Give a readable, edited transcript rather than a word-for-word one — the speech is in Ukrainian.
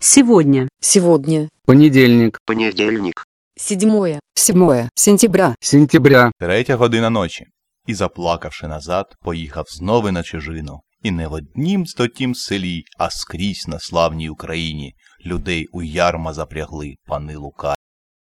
Сегодня. Сегодня. Понедельник. Понедельник. 7 сентября. Сентября. 3 година ночі. І, заплакавши назад, поїхав знову на чужину. І не в однім стотім селі, а скрізь на славній Україні людей у ярма запрягли пани Лука.